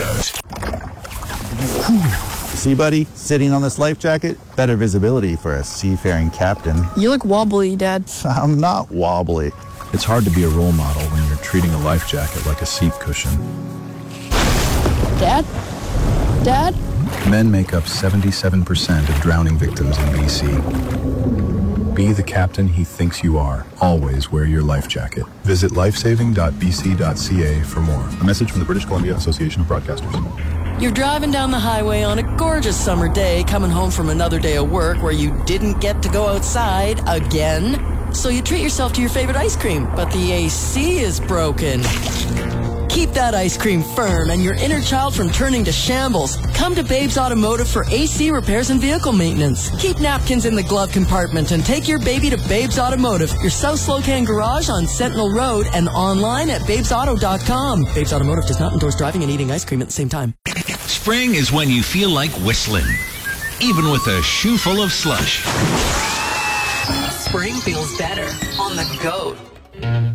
Studios. See, buddy, sitting on this life jacket, better visibility for a seafaring captain. You look wobbly, Dad. I'm not wobbly. It's hard to be a role model when you're treating a life jacket like a seat cushion. Dad? Dad? Men make up 77% of drowning victims in BC. Be the captain he thinks you are. Always wear your life jacket. Visit lifesaving.bc.ca for more. A message from the British Columbia Association of Broadcasters. You're driving down the highway on a gorgeous summer day, coming home from another day of work where you didn't get to go outside again. So you treat yourself to your favorite ice cream, but the AC is broken. Keep that ice cream firm and your inner child from turning to shambles. Come to Babes Automotive for AC repairs and vehicle maintenance. Keep napkins in the glove compartment and take your baby to Babes Automotive, your South Slocan garage on Sentinel Road, and online at babesauto.com. Babes Automotive does not endorse driving and eating ice cream at the same time. Spring is when you feel like whistling, even with a shoe full of slush. Spring feels better on the goat.